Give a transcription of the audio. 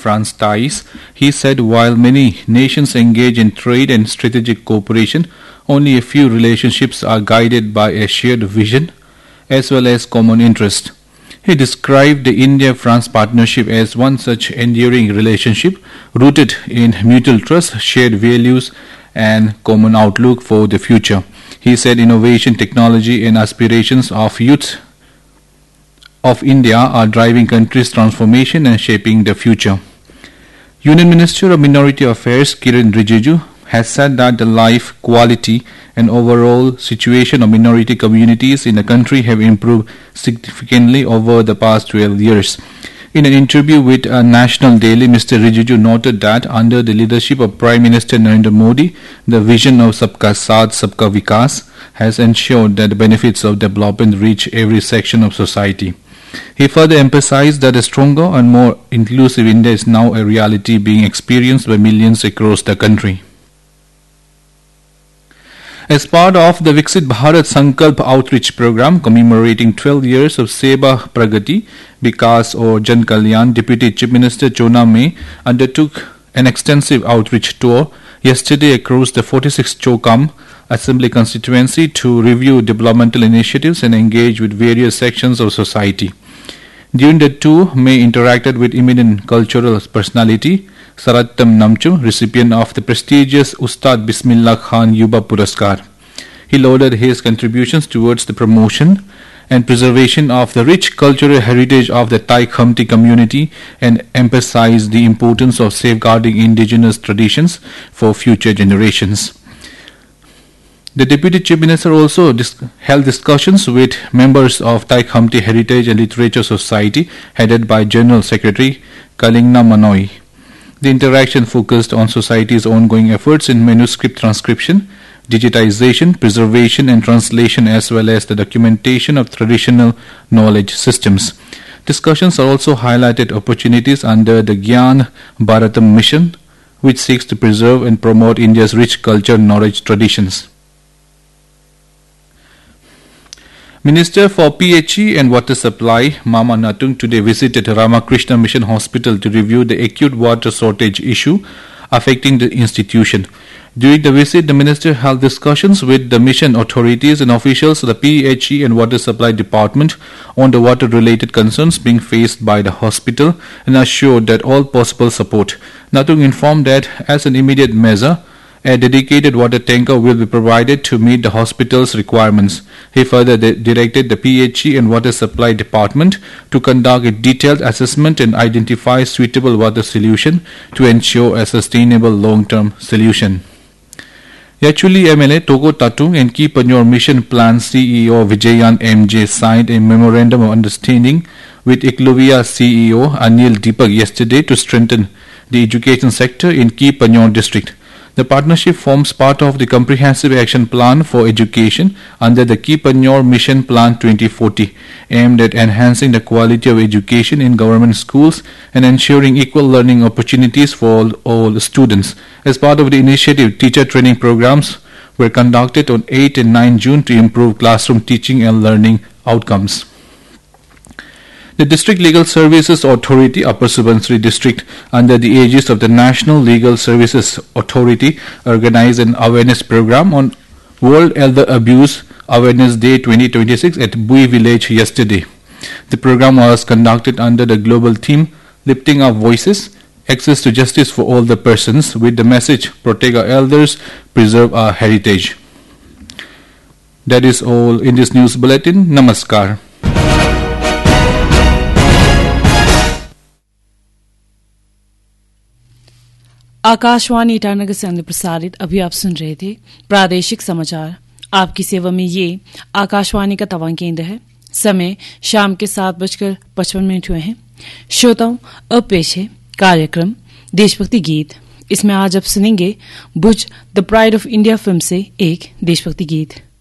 France ties. He said while many nations engage in trade and strategic cooperation, only a few relationships are guided by a shared vision as well as common interest. He described the India-France partnership as one such enduring relationship rooted in mutual trust, shared values, and common outlook for the future. He said innovation, technology, and aspirations of youth of India are driving country's transformation and shaping the future. Union Minister of Minority Affairs Kiren Rijiju has said that the life, quality, and overall situation of minority communities in the country have improved significantly over the past 12 years. In an interview with a national daily, Mr. Rijiju noted that under the leadership of Prime Minister Narendra Modi, the vision of Sabka Saath, Sabka Vikas has ensured that the benefits of development reach every section of society. He further emphasized that a stronger and more inclusive India is now a reality being experienced by millions across the country. As part of the Viksit Bharat Sankalp outreach program commemorating 12 years of Seva Pragati, Vikas or Jan Kalyan, Deputy Chief Minister Chona May undertook an extensive outreach tour yesterday across the 46th Chokam Assembly constituency to review developmental initiatives and engage with various sections of society. During the tour, May interacted with eminent cultural personality Sarattam Namchu, recipient of the prestigious Ustad Bismillah Khan Yuba Puraskar. He lauded his contributions towards the promotion and preservation of the rich cultural heritage of the Thai Khamti community and emphasized the importance of safeguarding indigenous traditions for future generations. The Deputy Chief Minister also held discussions with members of Thai Khamti Heritage and Literature Society headed by General Secretary Kalingna Manoi. The interaction focused on society's ongoing efforts in manuscript transcription, digitization, preservation and translation as well as the documentation of traditional knowledge systems. Discussions also highlighted opportunities under the Gyan Bharatam mission, which seeks to preserve and promote India's rich culture and knowledge traditions. Minister for PHE and Water Supply, Mama Natung, today visited Ramakrishna Mission Hospital to review the acute water shortage issue affecting the institution. During the visit, the minister held discussions with the mission authorities and officials of the PHE and Water Supply Department on the water-related concerns being faced by the hospital and assured that all possible support. Natung informed that as an immediate measure, a dedicated water tanker will be provided to meet the hospital's requirements. He further directed the PHE and Water Supply Department to conduct a detailed assessment and identify suitable water solution to ensure a sustainable long-term solution. Yachuli MLA Togo Tatung and Key Panyor Mission Plan CEO Vijayan MJ signed a memorandum of understanding with Ekluvia CEO Anil Deepak yesterday to strengthen the education sector in Key Panyor district. The partnership forms part of the Comprehensive Action Plan for Education under the Key Panyor Mission Plan 2040, aimed at enhancing the quality of education in government schools and ensuring equal learning opportunities for all students. As part of the initiative, teacher training programs were conducted on 8 and 9 June to improve classroom teaching and learning outcomes. The District Legal Services Authority, Upper Subansiri District, under the aegis of the National Legal Services Authority, organized an awareness program on World Elder Abuse Awareness Day 2026 at Bui Village yesterday. The program was conducted under the global theme Lifting Up Voices, Access to Justice for All the Persons, with the message Protect our Elders, Preserve our Heritage. That is all in this news bulletin. Namaskar. Akashvani Itanagar से प्रसारित अभी आप सुन रहे थे प्रादेशिक समाचार। आपकी सेवा में ये आकाशवाणी का तवांग केंद्र है। समय शाम के 7:55 हुए हैं। श्रोताओं, अब पेश है कार्यक्रम देशभक्ति गीत। इसमें आज आप सुनेंगे भुज the pride of India film से एक देशभक्ति गीत।